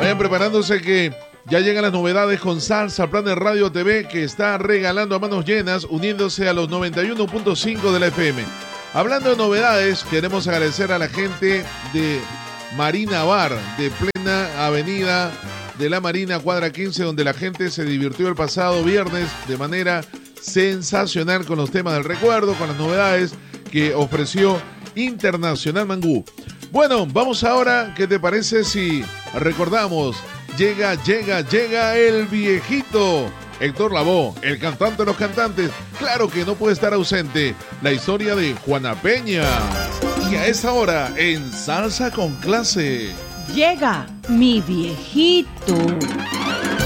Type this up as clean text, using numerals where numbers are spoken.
Vayan preparándose que ya llegan las novedades con Salsa Plan de Radio TV, que está regalando a manos llenas, uniéndose a los 91.5 de la FM. Hablando de novedades, queremos agradecer a la gente de Marina Bar, de plena avenida de la Marina, cuadra 15, donde la gente se divirtió el pasado viernes de manera sensacional con los temas del recuerdo, con las novedades que ofreció Internacional Mangú. Bueno, vamos ahora, ¿qué te parece si recordamos? Llega el viejito Héctor Lavoe, el cantante de los cantantes. Claro que no puede estar ausente la historia de Juana Peña. Y a esa hora, en Salsa con Clase, llega mi viejito.